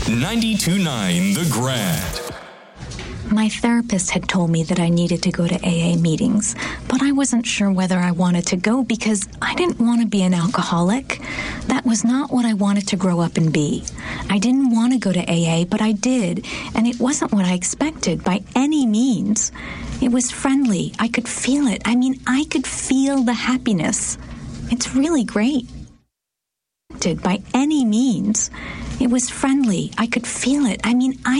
92.9 The Grand. My therapist had told me that I needed to go to AA meetings, but I wasn't sure whether I wanted to go because I didn't want to be an alcoholic. That was not what I wanted to grow up and be. I didn't want to go to AA, but I did, and it wasn't what I expected by any means. It was friendly. I could feel it. I could feel the happiness. It's really great. By any means. It was friendly. I could feel it. I